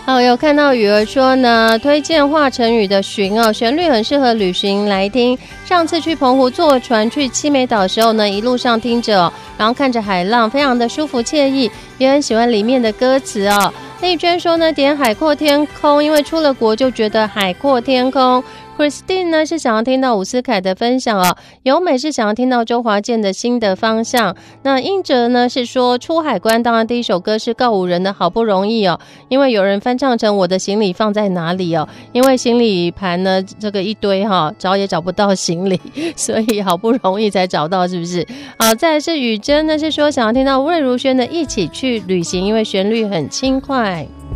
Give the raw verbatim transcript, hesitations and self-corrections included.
好，有看到雨儿说呢，推荐华晨宇的寻哦，旋律很适合旅行来听。上次去澎湖坐船去七美岛的时候呢，一路上听着哦，然后看着海浪，非常的舒服惬意，也很喜欢里面的歌词哦。丽娟说呢，点海阔天空，因为出了国就觉得海阔天空。Christine 呢是想要听到伍思凯的分享哦，由美是想要听到周华健的新的方向。那英哲呢是说出海关，当然第一首歌是告五人的好不容易哦，因为有人翻唱成我的行李放在哪里哦，因为行李盘呢这个一堆哈、哦，找也找不到行李，所以好不容易才找到，是不是？好，再来是雨珍呢是说想要听到魏如萱的一起去旅行，因为旋律很轻快。